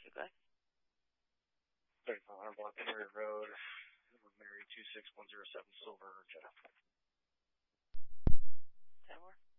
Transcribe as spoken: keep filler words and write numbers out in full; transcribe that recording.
specifically? thirty-five hundred block Henry Road, Mary two six one zero seven Silver, Jeff. ten more.